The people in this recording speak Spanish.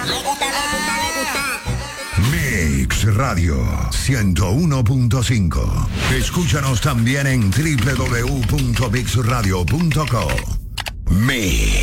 Mix Radio 101.5. Escúchanos también en www.mixradio.co. Mix.